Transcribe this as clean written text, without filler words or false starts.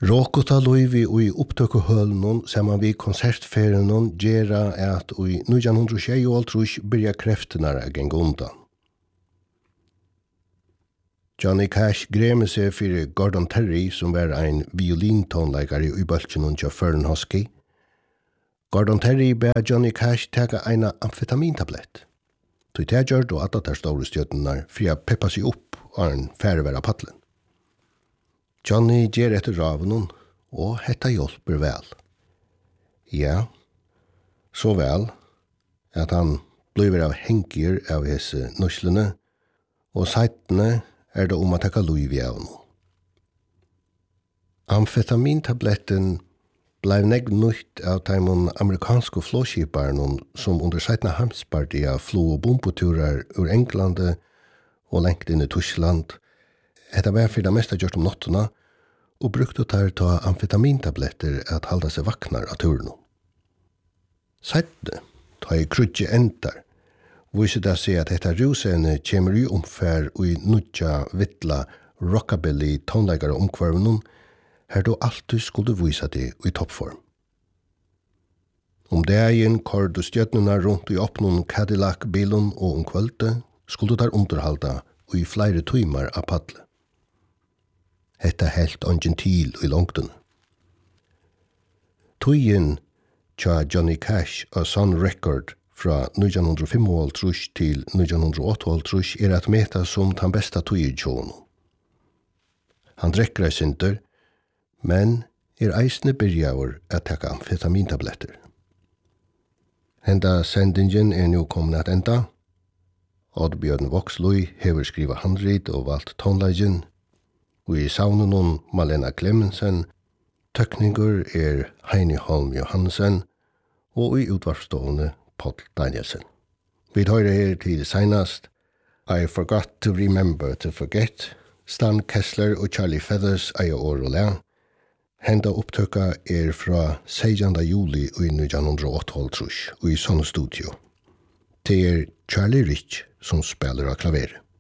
Råkota loivi ui upptökuhölnon saman vi konsertferenon gera at ui 1926 byrja kreftenar a genga undan. Johnny Cash gremur seg fyrir Gordon Terry som var ein violintonleikari i bøltjennom til Fern Husky. Gordon Terry ber Johnny Cash teka eina amfetamintablett. Tui det gjør då at der store stjøttenar for å peppa seg opp av en færvera paddelen. Johnny ger etter ravenon, og hetta hjelper vel. Ja, så vel at han blir av henkier av hese nuslene, og seitene det om at taka luiv av no. Amfetamintabletten blev negg nytt av taimon amerikanske flåskiparnon som under seitna hamspartia flo bomboturar ur Englande og lengt inn i Tyskland. Hetta var fyrir det mesta gjort nottuna og brukte tar ta amfetamintabletter at halda seg vaknar av turno. Seitne, ta i krutje endar, viser det seg at dette rusene kommer i omfær og i nudja vittla rockabilly tonleggare omkvarvenon, her då alltid skulle visa det i toppform. Dagen kord du stjøtnuna rundt i oppnån Cadillac-bilen og kvölde, skulle der underhalda og i flere timer av paddle. Hetta helt ongin til i longtun. Tøyen tja Johnny Cash og Sun Record fra 1935 til 1938 at meta som den besta tøyen tjån. Han drekker ei sinter, men eisne byrjaur at taka amfetamintabletter. Henda sendingen nu kommet at enda. Oddbjørn Voksløy hever skriva handrit og valgt tonleggen, og i saunen Malena Clemmensen, tøkninger Heini Holm Johansen, og i utvarpsstående Paul Danielsen. Vi tar her til senast I Forgot to Remember to Forget, Stan Kessler og Charlie Feathers eier år og læ. Henda opptøkka fra 16. juli i 1938 og i sånne studio. Det Charlie Rich som spiller av klaver.